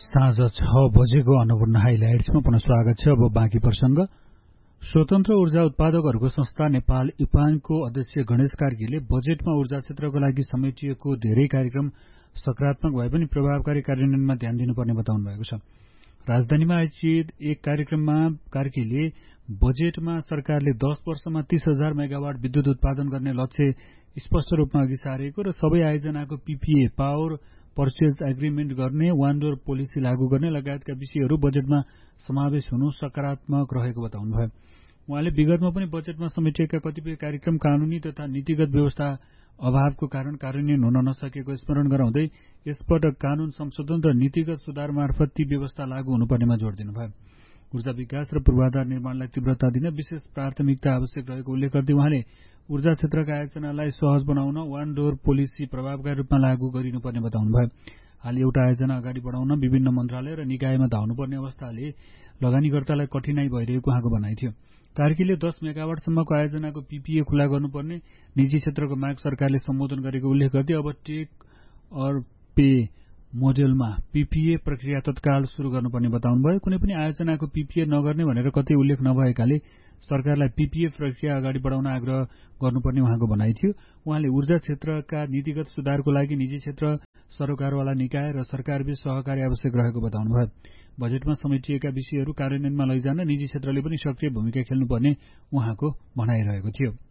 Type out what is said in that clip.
साँझ 6 बजेको अन्नपूर्ण हाइलाइट्समा पुनः स्वागत छ। अब बाँकी प्रसंग। स्वतन्त्र ऊर्जा उत्पादकहरूको संस्था नेपाल इपानको अध्यक्ष गणेश कार्कीले बजेटमा ऊर्जा क्षेत्रको लागि समेटिएको धेरै कार्यक्रम सकारात्मक भए पनि प्रभावकारी कार्यान्वयनमा ध्यान दिनुपर्ने बताउनु भएको छ। राजधानीमा आयोजित एक कार्यक्रममा कार्कीले बजेटमा सरकारले 10 वर्षमा 30,000 मेगावाट विद्युत उत्पादन गर्ने लक्ष्य स्पष्ट रूपमा अघि सारेको र सबै आयोजनाको पीपीए पावर पर्चेज एग्रिमेन्ट गर्ने, वान डोर पोलिसी लागू गर्ने लगायतका विषयहरू बजेटमा समावेश हुनु सकारात्मक रहेको बताउनुभयो। उहाँले विगतमा पनि बजेटमा समेटिएका कतिपय कार्यक्रम कानूनी तथा नीतिगत व्यवस्था अभावको कारण कार्यान्वयन हुन नसकेको स्मरण गराउँदै यसपटक कानून संशोधन र नीतिगत सुधार मार्फत ती व्यवस्था लागू हुनुपर्नेमा जोड़ दिनुभयो। ऊर्जा विकास र पूर्वाधार निर्माणलाई तीव्रता दिन विशेष प्राथमिकता आवश्यक रहेको उल्लेख गर्दै उहाँले ऊर्जा क्षेत्रका आयोजनालाई सहज बनाउन वान डोर पोलिसी प्रभावकारी रूपमा लागू गरिनुपर्ने बताउनुभयो। हाल एउटा आयोजना अगाडि बढाउन विभिन्न मन्त्रालय र निकायमा धाउनुपर्ने अवस्थाले लगानीकर्तालाई कठिनाई भइरहेको उहाँको भनाइ थियो। कार्कीले 10 मेगावाटसम्मको आयोजनाको पीपीए खुला गर्नुपर्ने निजी क्षेत्रको माग सरकारले सम्बोधन गरेको उल्लेख गर्दै अब टेक और पे मोडेलमा पीपीए प्रक्रिया तत्काल शुरू गर्नुपर्ने बताउनुभयो। कुनै पनि आयोजनाको पीपीए नगर्ने भनेर कतै उल्लेख नभएकाले सरकारलाई पीपीए प्रक्रिया अगाडि बढाउन आग्रह गर्नुपर्ने उहाँको भनाइ थियो। उहाँले ऊर्जा क्षेत्रका नीतिगत सुधारको लागि निजी क्षेत्र, सरोकारवाला निकाय र सरकारबीच सहकारी आवश्यक रहेको बताउनुभयो। बजेटमा समेटिएका विषयहरू कार्यान्वयनमा लैजान निजी क्षेत्रले पनि सक्रिय भूमिका खेल्नुपर्ने उहाँको भनाइरहेको थियो।